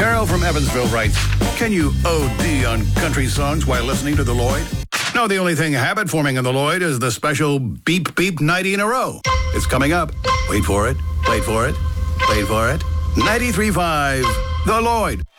Carol from Evansville writes, can you OD on country songs while listening to the Lloyd? No, the only thing habit-forming in the Lloyd is the special beep beep 90 in a row. It's coming up. Wait for it. Wait for it. Wait for it. 93.5, The Lloyd.